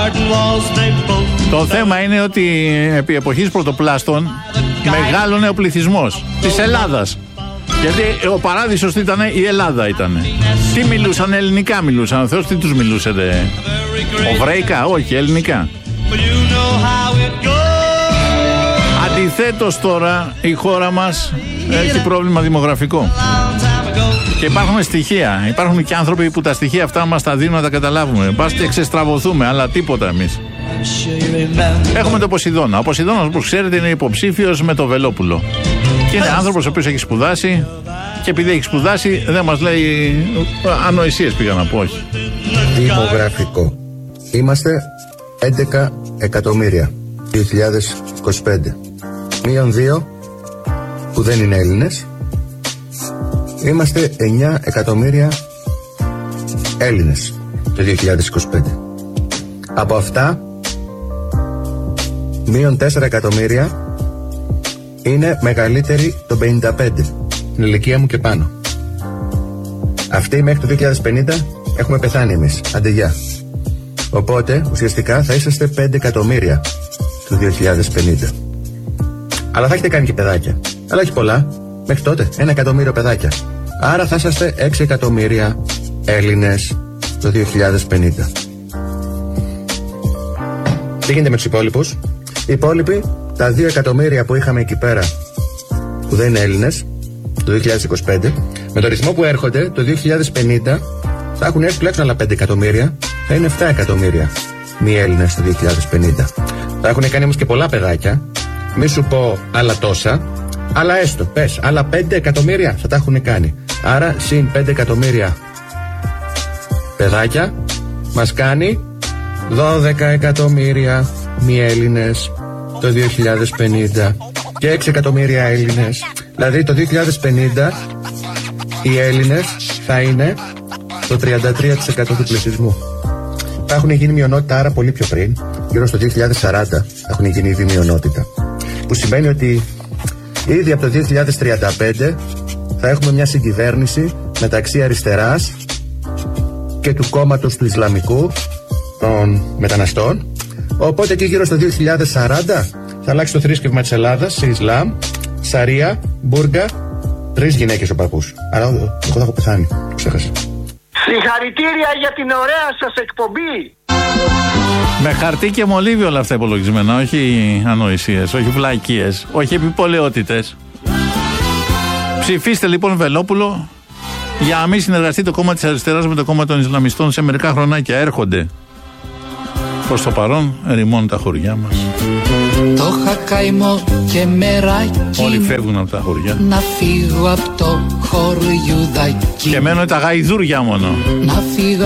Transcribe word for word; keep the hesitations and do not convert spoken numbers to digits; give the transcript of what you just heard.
Το θέμα είναι ότι επί εποχής πρωτοπλάστων μεγάλωνε ο πληθυσμός της Ελλάδας. Γιατί ο παράδεισος ήταν η Ελλάδα ήταν. Τι μιλούσαν, ελληνικά μιλούσαν. Ο Θεός τι τους μιλούσε, δε. Οβραϊκά, όχι, ελληνικά. Αντιθέτως τώρα η χώρα μας έχει πρόβλημα δημογραφικό. Και υπάρχουν στοιχεία. Υπάρχουν και άνθρωποι που τα στοιχεία αυτά μας τα δίνουν να τα καταλάβουμε. Πας και ξεστραβωθούμε, αλλά τίποτα εμείς. Έχουμε τον Ποσειδώνα. Ο Ποσειδώνας, όπως ξέρετε, είναι υποψήφιος με το Βελόπουλο. Και είναι άνθρωπος ο οποίος έχει σπουδάσει. Και επειδή έχει σπουδάσει, δεν μας λέει ανοησίες, πήγα να πω, όχι. Δημογραφικό. Είμαστε έντεκα εκατομμύρια δύο χιλιάδες είκοσι πέντε. Μείον δύο που δεν είναι Έλληνες. Είμαστε εννιά εκατομμύρια Έλληνες το δύο χιλιάδες είκοσι πέντε. Από αυτά, μείον τέσσερα εκατομμύρια είναι μεγαλύτεροι των πενήντα πέντε, την ηλικία μου και πάνω. Αυτοί μέχρι το δύο χιλιάδες πενήντα έχουμε πεθάνει εμείς, άντε γεια. Οπότε ουσιαστικά θα είσαστε πέντε εκατομμύρια το δύο χιλιάδες πενήντα. Αλλά θα έχετε κάνει και παιδάκια, αλλά όχι πολλά. Μέχρι τότε ένα εκατομμύριο παιδάκια. Άρα θα είσαστε έξι εκατομμύρια Έλληνες το δύο χιλιάδες πενήντα. Τι γίνεται με τους υπόλοιπους? Οι υπόλοιποι, τα δύο εκατομμύρια που είχαμε εκεί πέρα που δεν είναι Έλληνες το δύο χιλιάδες είκοσι πέντε, με το ρυθμό που έρχονται το δύο χιλιάδες πενήντα θα έχουν έρθει τουλάχιστον άλλα πέντε εκατομμύρια, θα είναι επτά εκατομμύρια μη Έλληνες το δύο χιλιάδες πενήντα. Θα έχουν κάνει όμως και πολλά παιδάκια, μη σου πω άλλα τόσα, αλλά έστω, πες, άλλα πέντε εκατομμύρια θα τα έχουν κάνει. Άρα συν πέντε εκατομμύρια παιδάκια μας κάνει δώδεκα εκατομμύρια μη Έλληνες το δύο χιλιάδες πενήντα και έξι εκατομμύρια Έλληνες. Δηλαδή το δύο χιλιάδες πενήντα οι Έλληνες θα είναι το τριάντα τρία τοις εκατό του πληθυσμού. Θα έχουν γίνει μειονότητα άρα πολύ πιο πριν, γύρω στο δύο χιλιάδες σαράντα θα έχουν γίνει ήδη μειονότητα. Που σημαίνει ότι ήδη από το δύο χιλιάδες τριάντα πέντε θα έχουμε μια συγκυβέρνηση μεταξύ αριστεράς και του κόμματος του Ισλαμικού των μεταναστών. Οπότε εκεί γύρω στο δύο χιλιάδες σαράντα θα αλλάξει το θρήσκευμα της Ελλάδας σε Ισλάμ, Σαρία, Μπούργκα, τρεις γυναίκες ο παππούς. Άρα εγώ θα έχω πεθάνει, το ξέχασα. Συγχαρητήρια για την ωραία σας εκπομπή. Με χαρτί και μολύβι όλα αυτά υπολογισμένα, όχι ανοησίες, όχι βλακίες, όχι επιπολαιότητες. Ψηφίστε λοιπόν Βελόπουλο για να μην συνεργαστεί το κόμμα της αριστεράς με το κόμμα των Ισλαμιστών σε μερικά χρονάκια. Έρχονται. Προς το παρόν ερημώνουν τα χωριά μας. Το χακαϊμό και μεράκι. Όλοι φεύγουν από τα χωριά. Να φύγω από το χωριουδάκι. Και μένουν τα γαϊδούρια μόνο. Να φύγω